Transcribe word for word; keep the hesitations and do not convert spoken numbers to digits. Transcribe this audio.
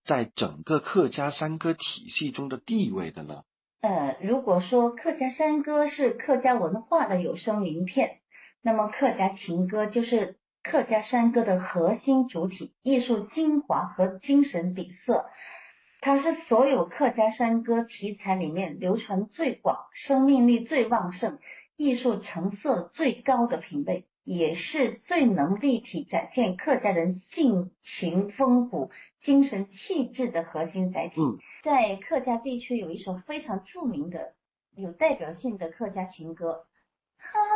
在整个客家山歌体系中的地位的呢？ 呃，如果说客家山歌是客家文化的有声名片，那么客家情歌就是客家山歌的核心主体、艺术精华和精神底色。它是所有客家山歌题材里面流传最广、生命力最旺盛、艺术成色最高的品类，也是最能立体展现客家人性情丰富、精神气质的核心载体。 嗯， 在客家地区有一首非常著名的、有代表性的客家情歌，